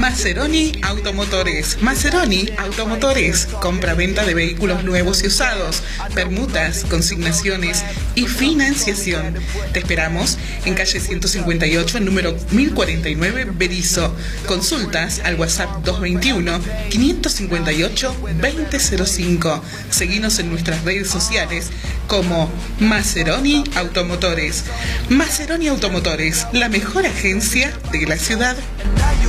Maceroni Automotores. Maceroni Automotores. Compra-venta de vehículos nuevos y usados, permutas, consignaciones y financiación. Te esperamos en calle 158, número 1049, Berisso. Consultas al WhatsApp 221-558-2005. Seguinos en nuestras redes sociales como Maceroni Automotores. Maceroni Automotores, la mejor agencia de la ciudad.